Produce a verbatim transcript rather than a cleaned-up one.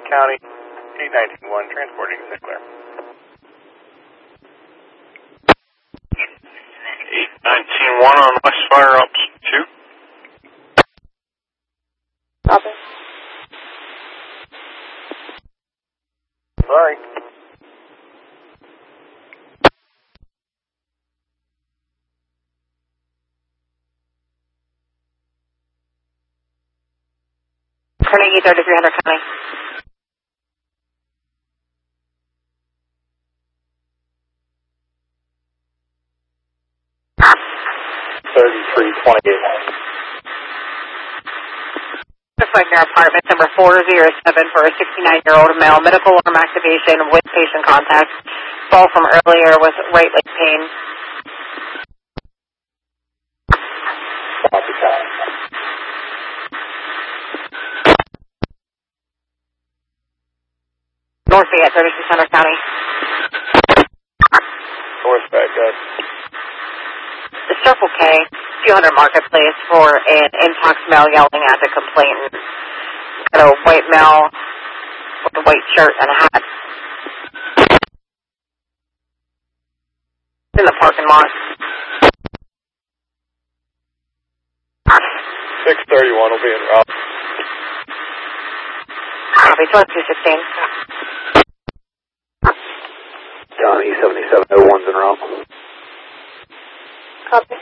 County, eight nineteen one, transporting Sinclair. eight nineteen one on West Fire Ops two. Copy. Sorry. Carnegie, thirty-three hundred County. thirty-three twenty-eight. Reflect your apartment number four oh seven for a sixty-nine-year-old male. Medical alarm activation with patient contact. Fall from earlier with right leg pain. Copy, copy. North Bay at thirty-six hundred County. North Bay, good. The Circle K, two hundred Marketplace for an intox male yelling at the complainant. Got a white male with a white shirt and a hat. In the parking lot. six thirty-one will be en route. Copy, twenty-two sixteen. Johnny, seventy-seven oh one's en route. Copy.